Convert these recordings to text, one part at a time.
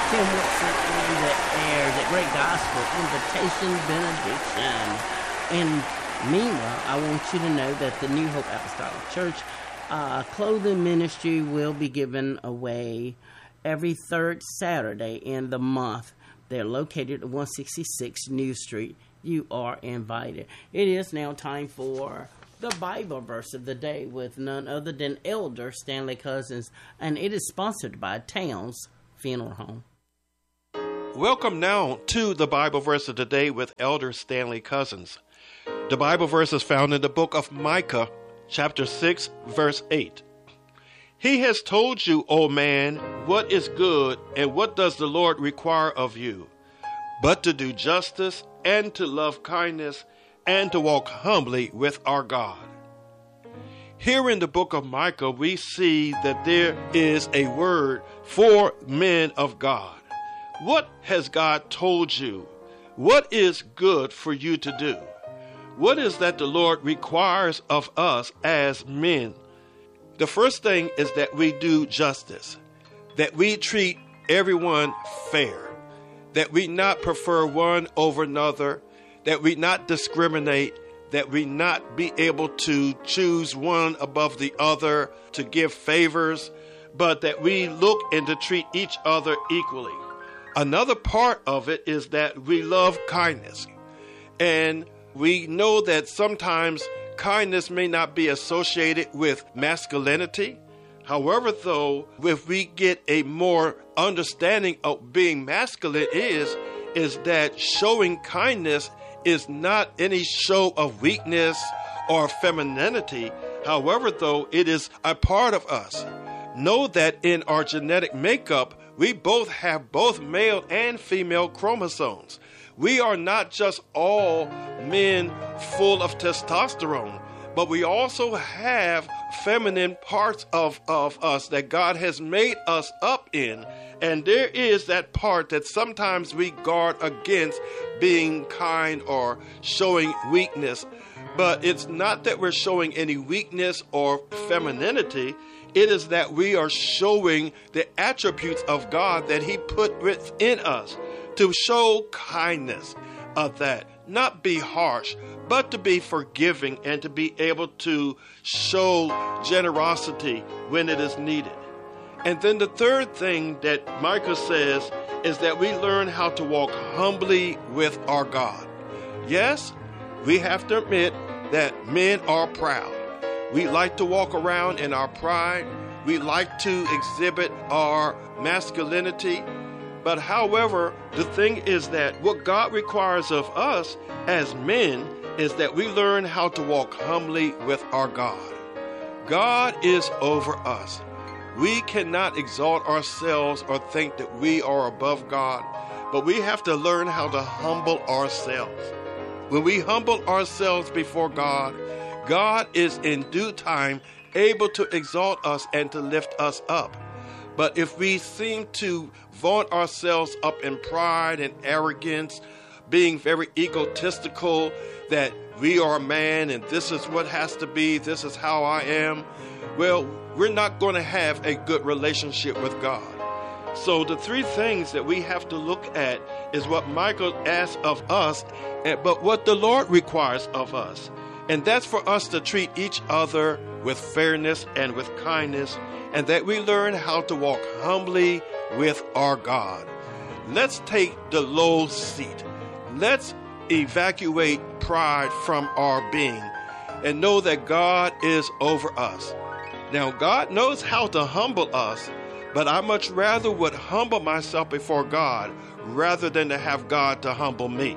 Tim Wilson in the air, the great gospel invitation benediction. And meanwhile, I want you to know that the New Hope Apostolic Church clothing ministry will be given away every third Saturday in the month. They're located at 166 New Street. You are invited. It is now time for the Bible verse of the day with none other than Elder Stanley Cousins, and it is sponsored by Towns Funeral Home. Welcome now to the Bible verse of the day with Elder Stanley Cousins. The Bible verse is found in the book of Micah, chapter 6, verse 8. He has told you, O man, what is good, and what does the Lord require of you, but to do justice, and to love kindness, and to walk humbly with our God. Here in the book of Micah, we see that there is a word for men of God. What has God told you? What is good for you to do? What is that the Lord requires of us as men? The first thing is that we do justice, that we treat everyone fair, that we not prefer one over another, that we not discriminate, that we not be able to choose one above the other to give favors, but that we look and to treat each other equally. Another part of it is that we love kindness. And we know that sometimes kindness may not be associated with masculinity. However, though, if we get a more understanding of being masculine is that showing kindness is not any show of weakness or femininity. However, though, it is a part of us. Know that in our genetic makeup, we both have both male and female chromosomes. We are not just all men full of testosterone, but we also have feminine parts of us that God has made us up in. And there is that part that sometimes we guard against being kind or showing weakness. But it's not that we're showing any weakness or femininity. It is that we are showing the attributes of God that He put within us to show kindness of that. Not be harsh, but to be forgiving and to be able to show generosity when it is needed. And then the third thing that Micah says is that we learn how to walk humbly with our God. Yes, we have to admit that men are proud. We like to walk around in our pride. We like to exhibit our masculinity. But however, the thing is that what God requires of us as men is that we learn how to walk humbly with our God. God is over us. We cannot exalt ourselves or think that we are above God, but we have to learn how to humble ourselves. When we humble ourselves before God, God is in due time able to exalt us and to lift us up. But if we seem to vaunt ourselves up in pride and arrogance, being very egotistical, that we are a man and this is what has to be, this is how I am, well, we're not going to have a good relationship with God. So the three things that we have to look at is what Michael asks of us, but what the Lord requires of us. And that's for us to treat each other with fairness and with kindness, and that we learn how to walk humbly with our God. Let's take the low seat. Let's evacuate pride from our being and know that God is over us. Now, God knows how to humble us, but I much rather would humble myself before God rather than to have God to humble me.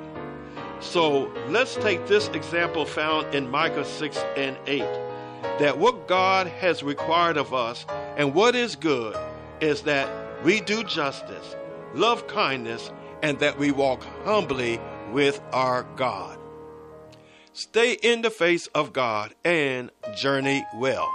So let's take this example found in Micah 6 and 8, that what God has required of us and what is good is that we do justice, love kindness, and that we walk humbly with our God. Stay in the face of God and journey well.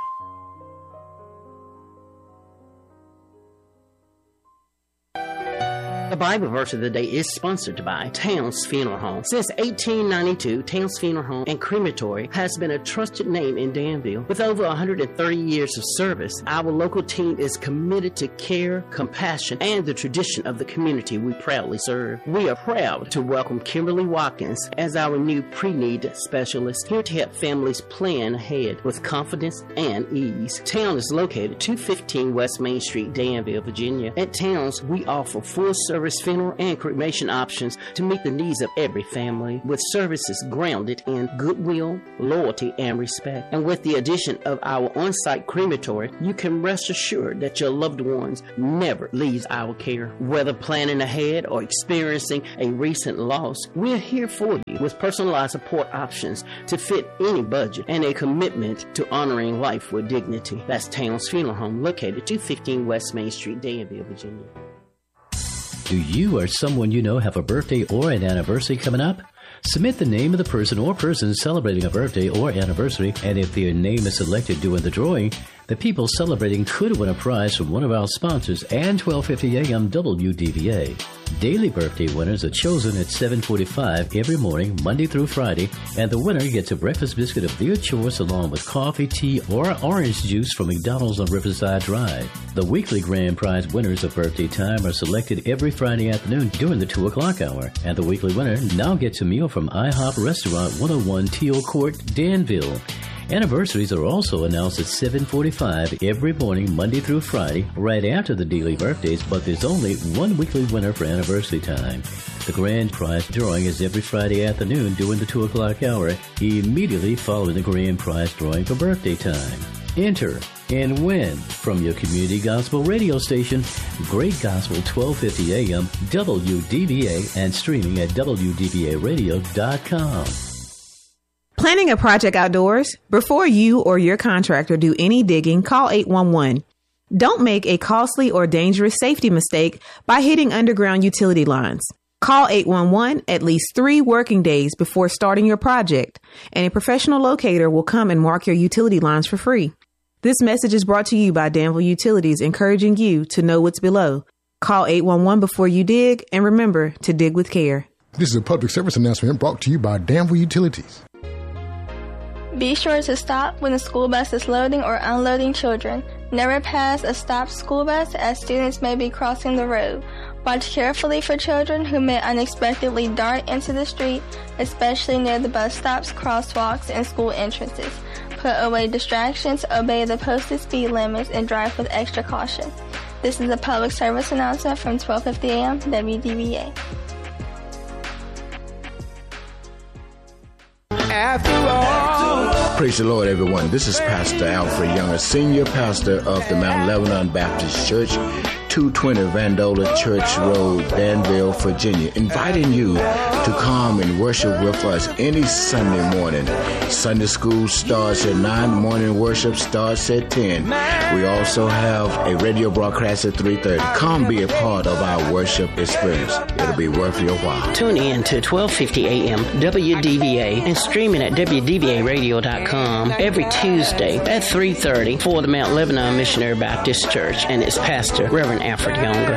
The Bible verse of the day is sponsored by Towns Funeral Home. Since 1892, Towns Funeral Home and Crematory has been a trusted name in Danville. With over 130 years of service, our local team is committed to care, compassion, and the tradition of the community we proudly serve. We are proud to welcome Kimberly Watkins as our new pre-need specialist, here to help families plan ahead with confidence and ease. Town is located 215 West Main Street, Danville, Virginia. At Towns, we offer full-service funeral and cremation options to meet the needs of every family, with services grounded in goodwill, loyalty, and respect. And with the addition of our on-site crematory, you can rest assured that your loved ones never leaves our care. Whether planning ahead or experiencing a recent loss, we're here for you with personalized support options to fit any budget and a commitment to honoring life with dignity. That's Towns Funeral Home, located 215 West Main Street, Danville, Virginia. Do you or someone you know have a birthday or an anniversary coming up? Submit the name of the person or persons celebrating a birthday or anniversary, and if their name is selected during the drawing, the people celebrating could win a prize from one of our sponsors and 1250 AM WDVA. Daily birthday winners are chosen at 7:45 every morning, Monday through Friday, and the winner gets a breakfast biscuit of their choice along with coffee, tea, or orange juice from McDonald's on Riverside Drive. The weekly grand prize winners of birthday time are selected every Friday afternoon during the 2 o'clock hour, and the weekly winner now gets a meal from IHOP Restaurant 101 Teal Court, Danville. Anniversaries are also announced at 7:45 every morning, Monday through Friday, right after the daily birthdays, but there's only one weekly winner for anniversary time. The grand prize drawing is every Friday afternoon during the 2 o'clock hour, immediately following the grand prize drawing for birthday time. Enter and win from your community gospel radio station, Great Gospel 1250 AM, WDVA, and streaming at WDVAradio.com. Planning a project outdoors? Before you or your contractor do any digging, call 811. Don't make a costly or dangerous safety mistake by hitting underground utility lines. Call 811 at least 3 working days before starting your project, and a professional locator will come and mark your utility lines for free. This message is brought to you by Danville Utilities, encouraging you to know what's below. Call 811 before you dig, and remember to dig with care. This is a public service announcement brought to you by Danville Utilities. Be sure to stop when the school bus is loading or unloading children. Never pass a stopped school bus, as students may be crossing the road. Watch carefully for children who may unexpectedly dart into the street, especially near the bus stops, crosswalks, and school entrances. Put away distractions, obey the posted speed limits, and drive with extra caution. This is a public service announcement from 1250 AM WDVA. After all. Praise the Lord, everyone. This is Pastor Alfred Young, a senior pastor of the Mount Lebanon Baptist Church, 220 Vandola Church Road, Danville, Virginia, inviting you to come and worship with us any Sunday morning. Sunday school starts at 9, morning worship starts at 10. We also have a radio broadcast at 3:30. Come be a part of our worship experience. It'll be worth your while. Tune in to 1250 AM WDVA and streaming at WDVAradio.com every Tuesday at 3:30 for the Mount Lebanon Missionary Baptist Church and its pastor, Reverend Alfred Younger.